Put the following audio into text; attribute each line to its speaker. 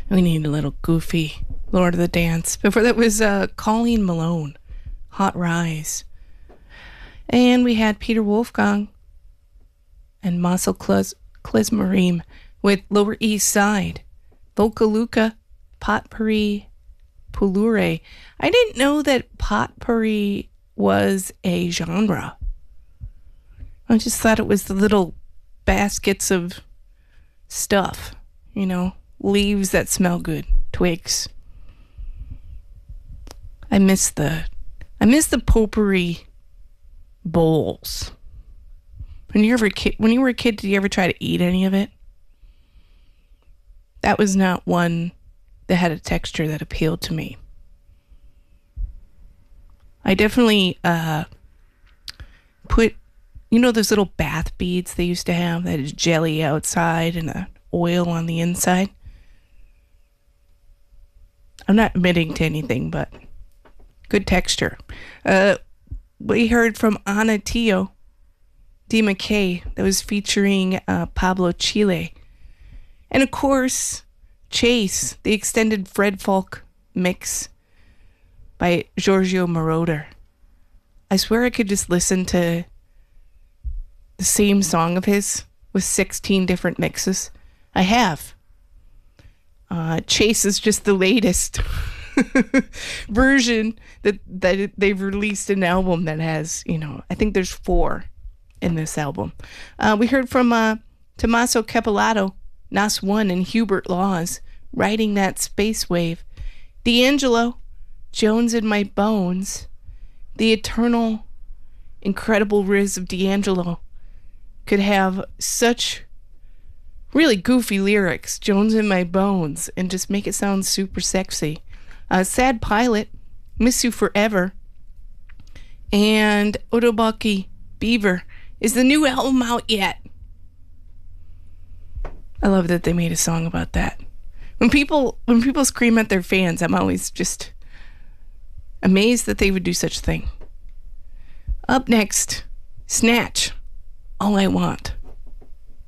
Speaker 1: We need a little goofy Lord of the Dance. Before that was Colleen Malone, Hot Rise. And we had Peter Wolfgang and Marcel Klezmerim with Lower East Side. Vocaluca, Potpourri, Pulure. I didn't know that potpourri was a genre. I just thought it was the little baskets of stuff, leaves that smell good, twigs. I miss the potpourri bowls. When you were a kid, did you ever try to eat any of it? That was not one that had a texture that appealed to me. I definitely put, those little bath beads they used to have that is jelly outside and a oil on the inside. I'm not admitting to anything, but good texture. We heard from Ana Tio D. McKay that was featuring Pablo Chile. And of course, Chase, the extended Fred Folk mix by Giorgio Moroder. I swear I could just listen to the same song of his with 16 different mixes. I have. Chase is just the latest version that they've released an album that has, I think there's 4 in this album. We heard from Tommaso Capolato, Nas One, and Hubert Laws, riding that space wave. D'Angelo, Jones in My Bones, the eternal, incredible Riz of D'Angelo could have such really goofy lyrics, Jones in My Bones, and just make it sound super sexy. Sad Pilot, Miss You Forever, and Otobucky Beaver. Is the new album out yet? I love that they made a song about that. When people scream at their fans, I'm always just amazed that they would do such a thing. Up next, Snatch, All I Want.